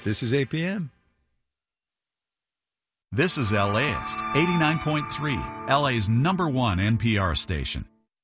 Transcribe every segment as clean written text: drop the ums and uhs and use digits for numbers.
This is APM. This is LAist, 89.3, LA's #1 NPR station.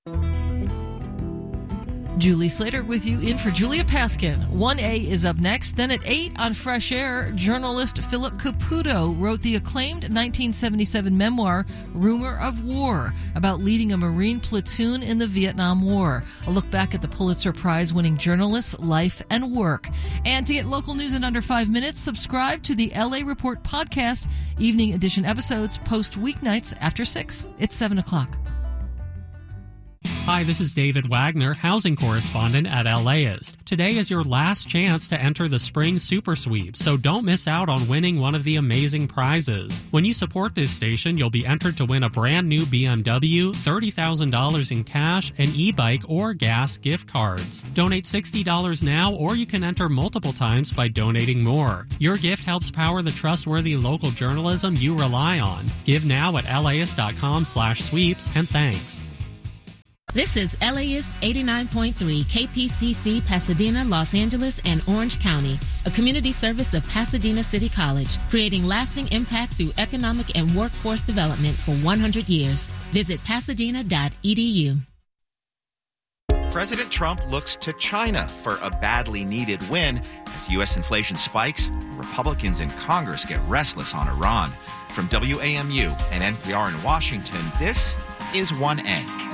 Julie Slater with you in for Julia Paskin. 1A is up next. Then at 8 on Fresh Air, journalist Philip Caputo wrote the acclaimed 1977 memoir, Rumor of War, about leading a Marine platoon in the Vietnam War. A look back at the Pulitzer Prize-winning journalist's life and work. And to get local news in under 5 minutes, subscribe to the LA Report podcast. Evening edition episodes post weeknights after 6. It's 7 o'clock. Hi, this is David Wagner, housing correspondent at LAist. Today is your last chance to enter the Spring Super Sweep, so don't miss out on winning one of the amazing prizes. When you support this station, you'll be entered to win a brand new BMW, $30,000 in cash, an e-bike, or gas gift cards. Donate $60 now, or you can enter multiple times by donating more. Your gift helps power the trustworthy local journalism you rely on. Give now at laist.com/sweeps, and thanks. This is LAist 89.3 KPCC, Pasadena, Los Angeles, and Orange County, a community service of Pasadena City College, creating lasting impact through economic and workforce development for 100 years. Visit pasadena.edu. President Trump looks to China for a badly needed win as U.S. inflation spikes and Republicans in Congress get restless on Iran. From WAMU and NPR in Washington, this is 1A.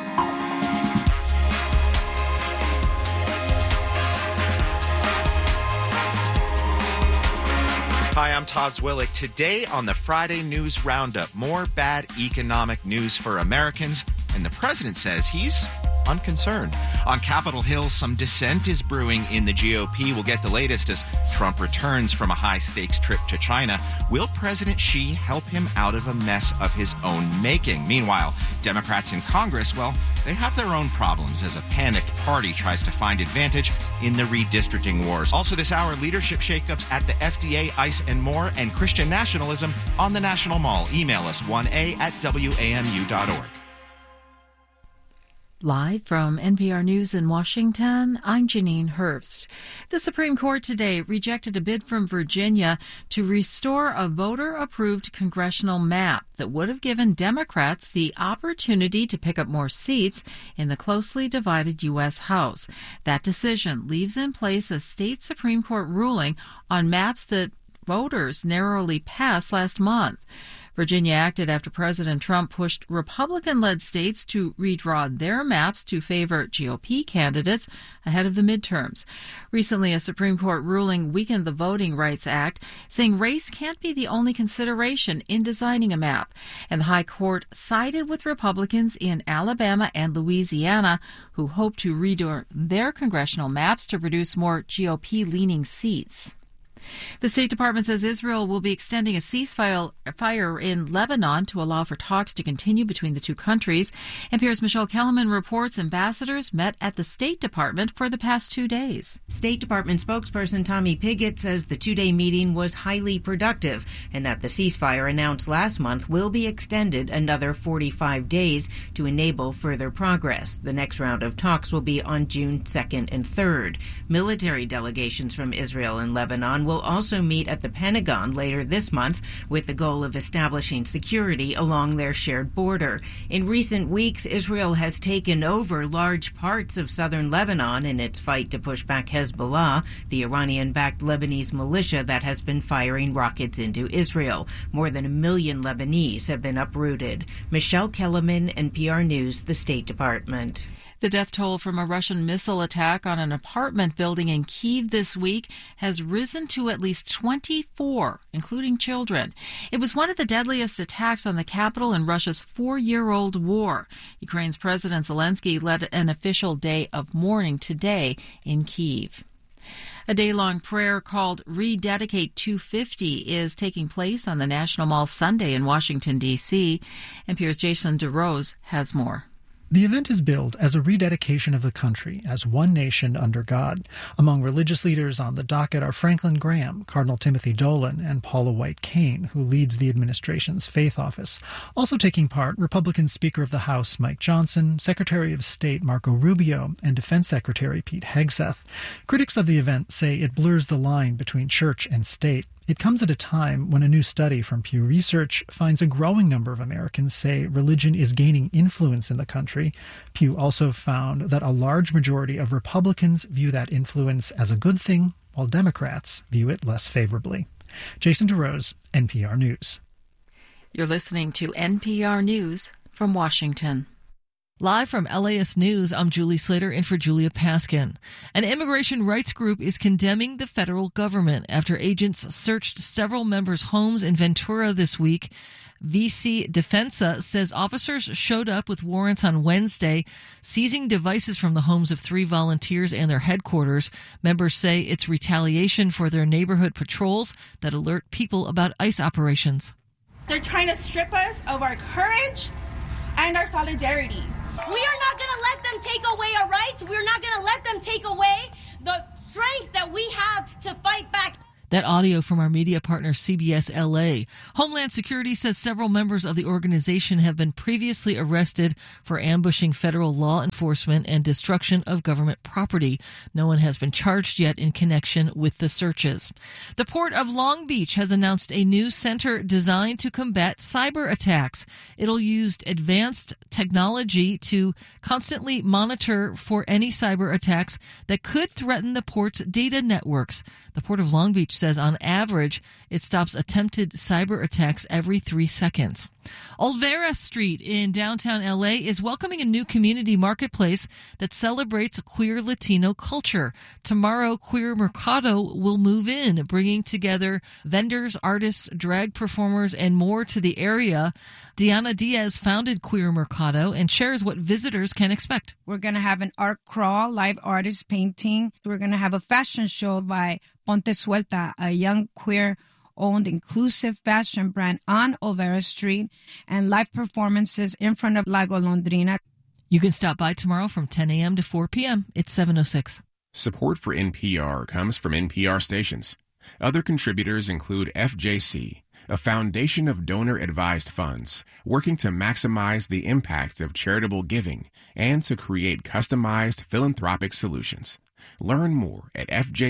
Hi, I'm Todd Zwillick. Today on the Friday News Roundup, more bad economic news for Americans, and the president says he's unconcerned. On Capitol Hill, some dissent is brewing in the GOP. We'll get the latest as Trump returns from a high-stakes trip to China. Will President Xi help him out of a mess of his own making? Meanwhile, Democrats in Congress, well, they have their own problems as a panicked party tries to find advantage in the redistricting wars. Also this hour, leadership shakeups at the FDA, ICE, and more, and Christian nationalism on the National Mall. Email us 1a@wamu.org. Live from NPR News in Washington, I'm Janine Herbst. The Supreme Court today rejected a bid from Virginia to restore a voter-approved congressional map that would have given Democrats the opportunity to pick up more seats in the closely divided U.S. House. That decision leaves in place a state Supreme Court ruling on maps that voters narrowly passed last month. Virginia acted after President Trump pushed Republican-led states to redraw their maps to favor GOP candidates ahead of the midterms. Recently, a Supreme Court ruling weakened the Voting Rights Act, saying race can't be the only consideration in designing a map. And the High Court sided with Republicans in Alabama and Louisiana, who hope to redo their congressional maps to produce more GOP-leaning seats. The State Department says Israel will be extending a ceasefire in Lebanon to allow for talks to continue between the two countries. NPR's Michelle Kellerman reports ambassadors met at the State Department for the past 2 days. State Department spokesperson Tommy Pigott says the two-day meeting was highly productive and that the ceasefire announced last month will be extended another 45 days to enable further progress. The next round of talks will be on June 2nd and 3rd. Military delegations from Israel and Lebanon will also meet at the Pentagon later this month with the goal of establishing security along their shared border. In recent weeks, Israel has taken over large parts of southern Lebanon in its fight to push back Hezbollah, the Iranian-backed Lebanese militia that has been firing rockets into Israel. More than 1 million Lebanese have been uprooted. Michelle Kellerman, NPR News, the State Department. The death toll from a Russian missile attack on an apartment building in Kyiv this week has risen to at least 24, including children. It was one of the deadliest attacks on the capital in Russia's 4-year-old war. Ukraine's President Zelensky led an official day of mourning today in Kyiv. A day-long prayer called Rededicate 250 is taking place on the National Mall Sunday in Washington, D.C. NPR's Jason DeRose has more. The event is billed as a rededication of the country as one nation under God. Among religious leaders on the docket are Franklin Graham, Cardinal Timothy Dolan, and Paula White Cain, who leads the administration's faith office. Also taking part, Republican Speaker of the House Mike Johnson, Secretary of State Marco Rubio, and Defense Secretary Pete Hegseth. Critics of the event say it blurs the line between church and state. It comes at a time when a new study from Pew Research finds a growing number of Americans say religion is gaining influence in the country. Pew also found that a large majority of Republicans view that influence as a good thing, while Democrats view it less favorably. Jason DeRose, NPR News. You're listening to NPR News from Washington. Live from LAist News, I'm Julie Slater in for Julia Paskin. An immigration rights group is condemning the federal government after agents searched several members' homes in Ventura this week. VC Defensa says officers showed up with warrants on Wednesday, seizing devices from the homes of 3 volunteers and their headquarters. Members say it's retaliation for their neighborhood patrols that alert people about ICE operations. They're trying to strip us of our courage and our solidarity. We are not going to let them take away our rights. We're not going to let them take away the strength that we have to fight back. That audio from our media partner CBS LA. Homeland Security says several members of the organization have been previously arrested for ambushing federal law enforcement and destruction of government property. No one has been charged yet in connection with the searches. The Port of Long Beach has announced a new center designed to combat cyber attacks. It'll use advanced technology to constantly monitor for any cyber attacks that could threaten the port's data networks. The Port of Long Beach says on average, it stops attempted cyber attacks every 3 seconds. Olvera Street in downtown LA is welcoming a new community marketplace that celebrates queer Latino culture. Tomorrow, Queer Mercado will move in, bringing together vendors, artists, drag performers, and more to the area. Diana Diaz founded Queer Mercado and shares what visitors can expect. We're going to have an art crawl, live artist painting. We're going to have a fashion show by Ponte Suelta, a young queer-owned inclusive fashion brand on Olvera Street, and live performances in front of La Golondrina. You can stop by tomorrow from 10 a.m. to 4 p.m. It's 7:06. Support for NPR comes from NPR stations. Other contributors include FJC, a foundation of donor-advised funds working to maximize the impact of charitable giving and to create customized philanthropic solutions. Learn more at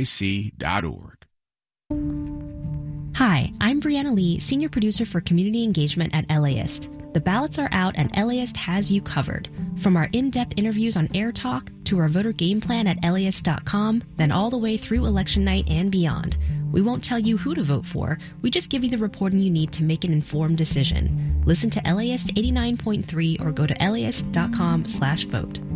fjc.org. Hi, I'm Brianna Lee, Senior Producer for Community Engagement at LAist. The ballots are out and LAist has you covered. From our in-depth interviews on Air Talk to our voter game plan at LAist.com, then all the way through election night and beyond. We won't tell you who to vote for, we just give you the reporting you need to make an informed decision. Listen to LAist 89.3 or go to LAist.com/vote.